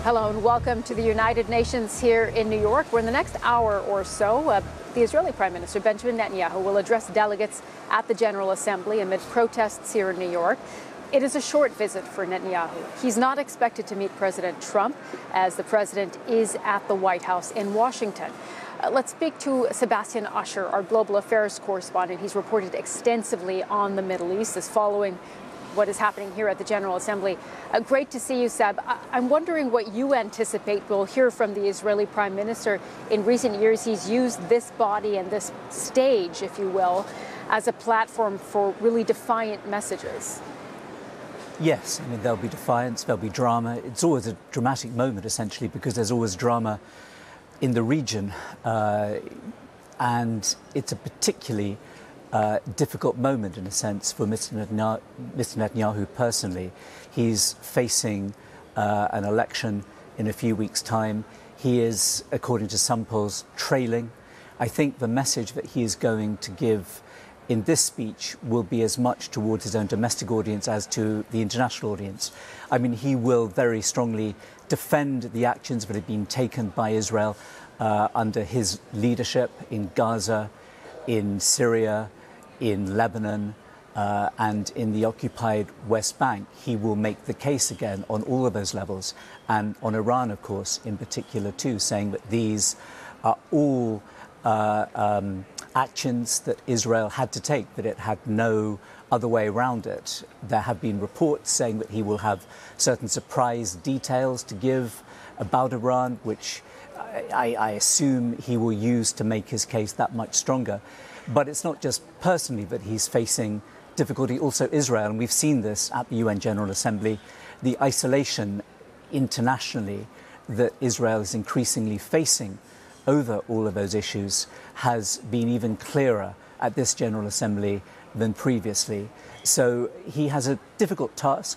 Hello and welcome to the United Nations here in New York, where in the next hour or so, the Israeli Prime Minister Benjamin Netanyahu will address delegates at the General Assembly amid protests here in New York. It is a short visit for Netanyahu. He's not expected to meet President Trump, as the president is at the White House in Washington. Let's speak to Sebastian Usher, our global affairs correspondent. He's reported extensively on the Middle East, as following what is happening here at the General Assembly. Great to see you, Seb. I'm wondering what you anticipate we'll hear from the Israeli Prime Minister. In recent years, he's used this body and this stage, if you will, as a platform for really defiant messages. Yes, I mean, there'll be defiance, there'll be drama. It's always a dramatic moment, essentially, because there's always drama in the region. And it's a particularly difficult moment, in a sense, for Mr. Netanyahu personally. He's facing an election in a few weeks' time. He is, according to some polls, trailing. I think the message that he is going to give in this speech will be as much towards his own domestic audience as to the international audience. I mean, he will very strongly defend the actions that have been taken by Israel under his leadership in Gaza, in Syria, in Lebanon, and in the occupied West Bank. He will make the case again on all of those levels, and on Iran, of course, in particular too, saying that these are all actions that Israel had to take, that it had no other way around it. There have been reports saying that he will have certain surprise details to give about Iran, which I assume he will use to make his case that much stronger. But it's not just personally that he's facing difficulty, also Israel, and we've seen this at the UN General Assembly, the isolation internationally that Israel is increasingly facing over all of those issues has been even clearer at this General Assembly than previously. So he has a difficult task.